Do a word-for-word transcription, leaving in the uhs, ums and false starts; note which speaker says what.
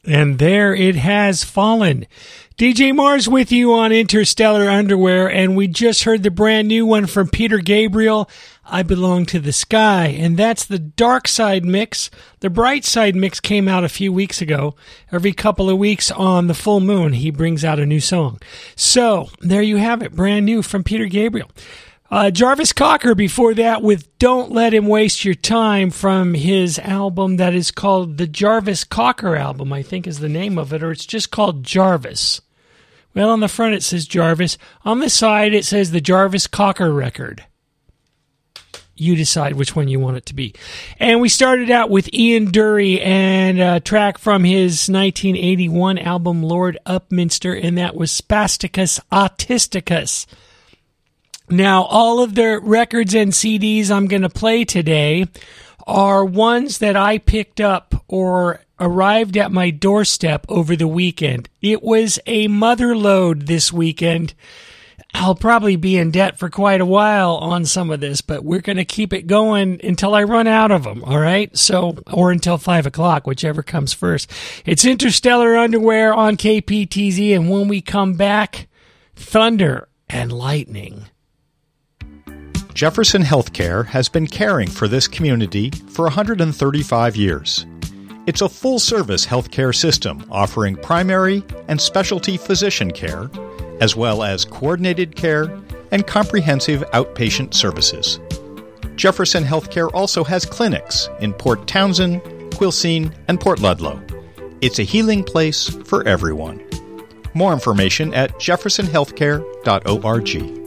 Speaker 1: And there it has fallen. D J Mars with you on Interstellar Underwear, and we just heard the brand new one from Peter Gabriel, I Belong to the Sky, and that's the Dark Side mix. The Bright Side mix came out a few weeks ago. Every couple of weeks on the full moon, he brings out a new song. So, there you have it, brand new from Peter Gabriel. Uh, Jarvis Cocker before that with Don't Let Him Waste Your Time from his album that is called the Jarvis Cocker album, I think is the name of it, or it's just called Jarvis. Well, on the front it says Jarvis. On the side it says the Jarvis Cocker record. You decide which one you want it to be. And we started out with Ian Dury and a track from his nineteen eighty-one album Lord Upminster, and that was Spasticus Autisticus. Now, all of the records and C Ds I'm going to play today are ones that I picked up or arrived at my doorstep over the weekend. It was a mother load this weekend. I'll probably be in debt for quite a while on some of this, but we're going to keep it going until I run out of them, all right? So, or until five o'clock, whichever comes first. It's Interstellar Underwear on K P T Z, and when we come back, thunder and lightning.
Speaker 2: Jefferson Healthcare has been caring for this community for one hundred thirty-five years. It's a full-service healthcare system offering primary and specialty physician care, as well as coordinated care and comprehensive outpatient services. Jefferson Healthcare also has clinics in Port Townsend, Quilcene, and Port Ludlow. It's a healing place for everyone. More information at jefferson healthcare dot org.